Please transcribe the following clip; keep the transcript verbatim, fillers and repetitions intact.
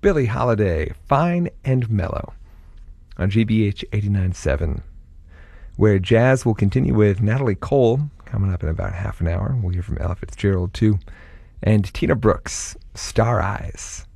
Billie Holiday, Fine and Mellow, on G B H eighty-nine point seven, where jazz will continue with Natalie Cole, coming up in about half an hour. We'll hear from Ella Fitzgerald, too, and Tina Brooks, Star Eyes.